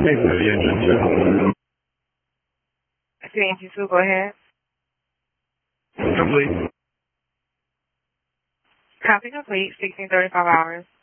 CNG2, go ahead. Complete. Copy complete, 1635 hours.